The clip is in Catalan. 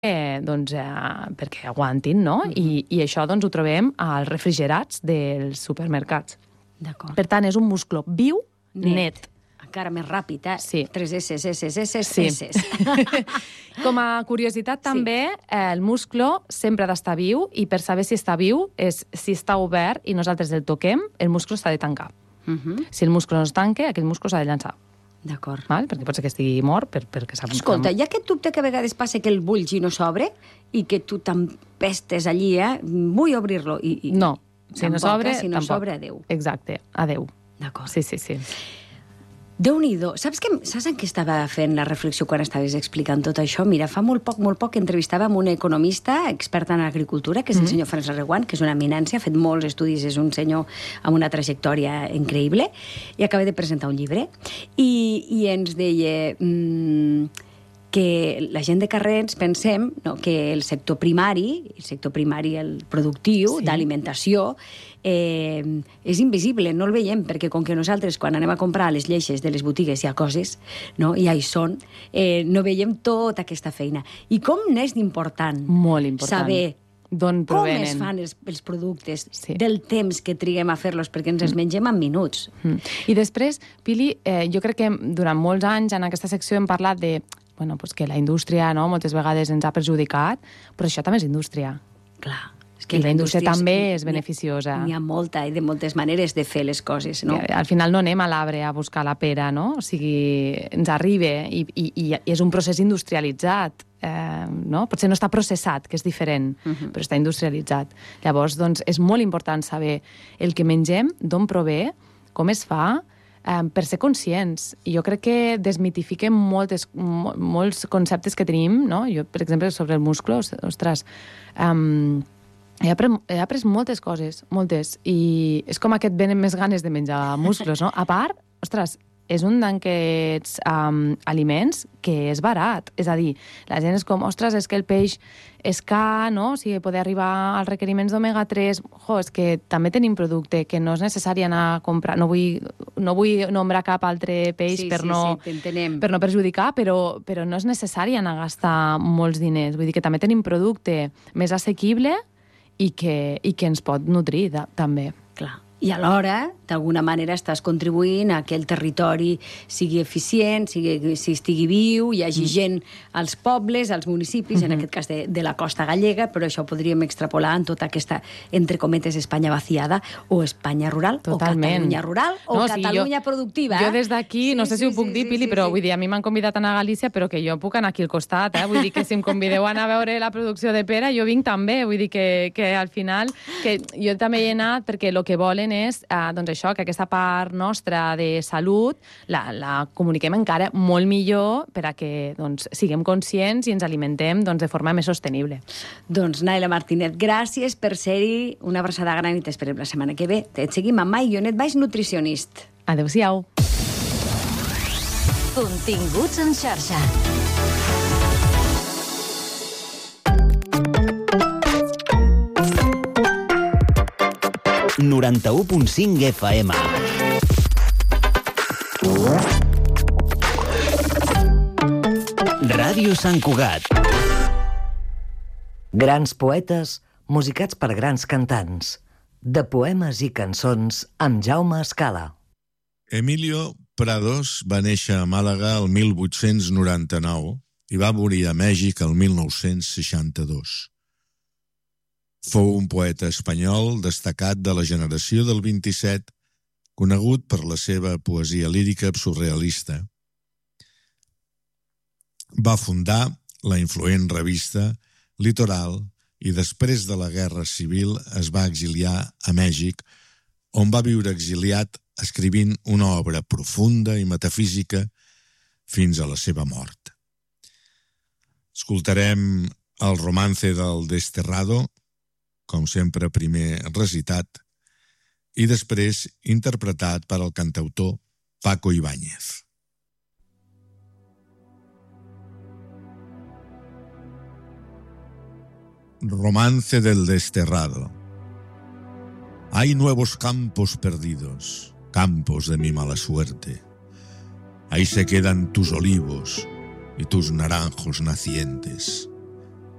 perquè aguantin, no? I això doncs, ho trobem als refrigerats dels supermercats. D'acord. Per tant, és un musclo viu, net. Encara més ràpid, eh? Sí. 3 S. Sí. Com a curiositat, també, el musclo sempre ha d'estar viu, i per saber si està viu és si està obert i nosaltres el toquem, el musclo s'ha de tancar. Si el musclo no es tanca, aquell musclo s'ha de llançar. D'acord. Perquè pot ser que estigui mort, perquè s'ha... Escolta, hi ha aquest dubte que a vegades passa que el bulls i no s'obre i que tu t'empestes allí, vull obrir-lo. No, si no s'obre, si no s'obre, adéu. Exacte, adéu. D'acord. Sí. Déu-n'hi-do. Saps en què estava fent la reflexió quan estaves explicant tot això? Mira, fa molt poc entrevistàvem un economista expert en agricultura, que és el senyor Francesc Reguant, que és una eminència, ha fet molts estudis, és un senyor amb una trajectòria increïble, i acaba de presentar un llibre, i ens deia que la gent de carrer ens pensem que el sector primari, el productiu, d'alimentació, és invisible, no el veiem, perquè com que nosaltres quan anem a comprar les lleixes de les botigues hi ha coses, i ja hi són, no veiem tota aquesta feina. I com n'és d'important saber com es fan els productes, del temps que triguem a fer-los, perquè ens els mengem en minuts. I després, Pili, jo crec que durant molts anys en aquesta secció hem parlat de que la indústria moltes vegades ens ha perjudicat, però això també és indústria. Clar. I la indústria també és beneficiosa. N'hi ha molta i de moltes maneres de fer les coses, no? Al final no anem a l'arbre a buscar la pera, no? O sigui, ens arriba i és un procés industrialitzat, no? Potser no està processat, que és diferent, però està industrialitzat. Llavors, doncs, és molt important saber el que mengem, d'on prové, com es fa, per ser conscients. I jo crec que desmitifiquem molts conceptes que tenim, no? Jo, per exemple, sobre el musclo, ostres, he après moltes coses, moltes, i és com que et venen més ganes de menjar musclos, no? A part, ostres, és un d'aquests aliments que és barat. És a dir, la gent és com, ostres, és que el peix és car, no? O sigui, poder arribar als requeriments d'omega-3... És que també tenim producte que no és necessari anar a comprar. No vull nombrar cap altre peix per no perjudicar, però no és necessari anar a gastar molts diners. Vull dir que també tenim producte més assequible i que ens pot nutrir, també. Clar. I alhora, d'alguna manera, estàs contribuint a que el territori sigui eficient, estigui viu, hi hagi gent als pobles, als municipis, en aquest cas de la costa gallega, però això ho podríem extrapolar en tota aquesta, entre cometes, Espanya vaciada, o Espanya rural, o Catalunya rural, o Catalunya productiva. Jo des d'aquí, no sé si ho puc dir, Pili, però vull dir, a mi m'han convidat a anar a Galícia, però que jo puc anar aquí al costat, vull dir que si em convideu a anar a veure la producció de pera, jo vinc també, vull dir que al final, que jo també hi he anat perquè el que volen és, doncs això, que aquesta part nostra de salut la comuniquem encara molt millor per a que siguem conscients i ens alimentem de forma més sostenible. Doncs, Naila Martínez, gràcies per ser-hi, una abraçada gran i t'esperem la setmana que ve. Et seguim amb Mai-Ionet Baix, nutricionist. Adéu-siau. Continguts en xarxa. ...91.5 FM. Ràdio Sant Cugat. Grans poetes musicats per grans cantants. De poemes i cançons amb Jaume Escala. Emilio Prados va néixer a Màlaga el 1899 i va morir a Mèxic el 1962. Fou un poeta espanyol destacat de la generació del 27, conegut per la seva poesia lírica surrealista. Va fundar la influent revista Litoral i després de la Guerra Civil es va exiliar a Mèxic, on va viure exiliat escrivint una obra profunda i metafísica fins a la seva mort. Escoltarem el romance del Desterrado, com sempre primer recitat, i després interpretat per el cantautor Paco Ibáñez. Romance del Desterrado. Hay nuevos campos perdidos, campos de mi mala suerte. Ahí se quedan tus olivos y tus naranjos nacientes.